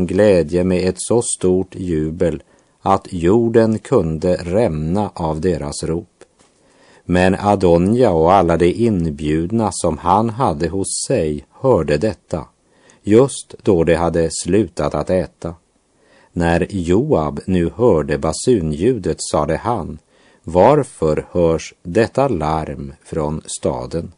sin glädje med ett så stort jubel att jorden kunde rämna av deras rop. Men Adonja och alla de inbjudna som han hade hos sig hörde detta, just då de hade slutat att äta. När Joab nu hörde basunljudet sade han: varför hörs detta larm från staden?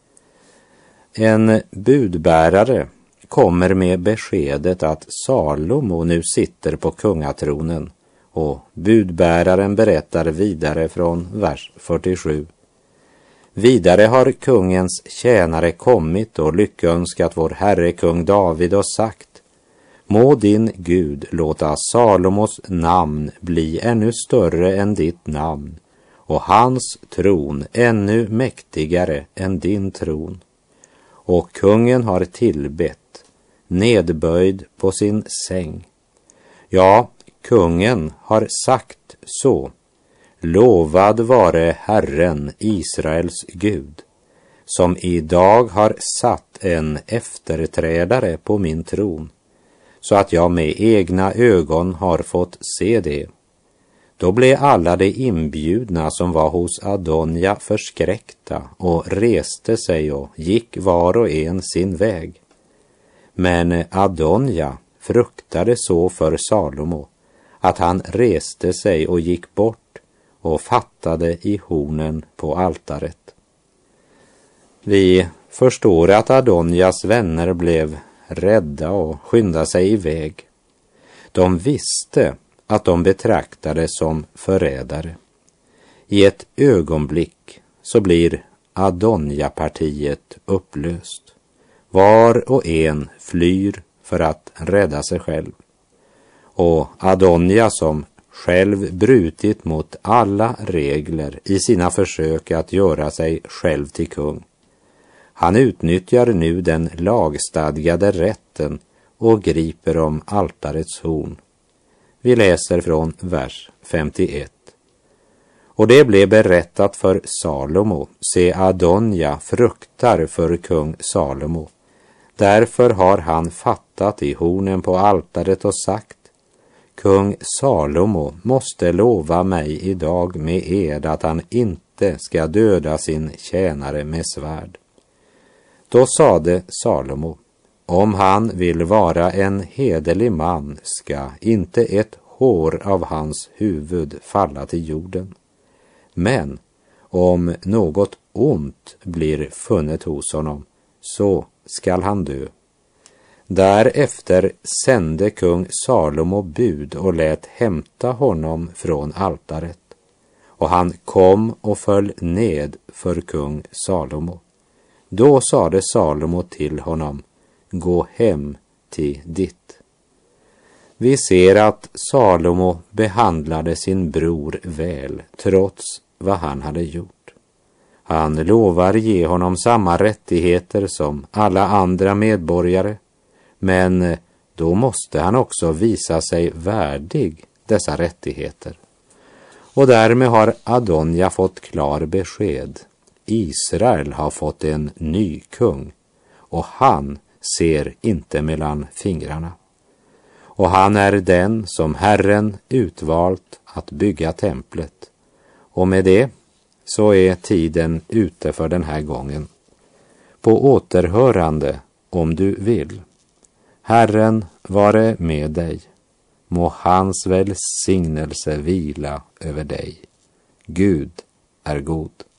En budbärare kommer med beskedet att Salomo nu sitter på kungatronen, och budbäraren berättar vidare från vers 47. Vidare har kungens tjänare kommit och lyckönskat vår herre kung David och sagt: må din Gud låta Salomos namn bli ännu större än ditt namn, och hans tron ännu mäktigare än din tron. Och kungen har tillbett, nedböjd på sin säng. Ja, kungen har sagt så: lovad vare Herren, Israels Gud, som idag har satt en efterträdare på min tron, så att jag med egna ögon har fått se det. Då blev alla de inbjudna som var hos Adonja förskräckta och reste sig och gick var och en sin väg. Men Adonja fruktade så för Salomo att han reste sig och gick bort och fattade i hornen på altaret. Vi förstår att Adonjas vänner blev rädda och skyndade sig iväg. De visste att de betraktades som förrädare. I ett ögonblick så blir Adonja-partiet upplöst. Var och en flyr för att rädda sig själv. Och Adonja, som själv brutit mot alla regler i sina försök att göra sig själv till kung, han utnyttjar nu den lagstadgade rätten och griper om altarets horn. Vi läser från vers 51. Och det blev berättat för Salomo: se, Adonja fruktar för kung Salomo. Därför har han fattat i hornen på altaret och sagt: kung Salomo måste lova mig idag med ed att han inte ska döda sin tjänare med svärd. Då sade Salomo: om han vill vara en hederlig man ska inte ett hår av hans huvud falla till jorden. Men om något ont blir funnet hos honom, så skall han dö. Därefter sände kung Salomo bud och lät hämta honom från altaret. Och han kom och föll ned för kung Salomo. Då sade Salomo till honom: gå hem till ditt. Vi ser att Salomo behandlade sin bror väl, trots vad han hade gjort. Han lovar ge honom samma rättigheter som alla andra medborgare, men då måste han också visa sig värdig dessa rättigheter. Och därmed har Adonja fått klar besked. Israel har fått en ny kung, och han ser inte mellan fingrarna. Och han är den som Herren utvalt att bygga templet. Och med det så är tiden ute för den här gången. På återhörande om du vill. Herren vare med dig. Må hans välsignelse vila över dig. Gud är god.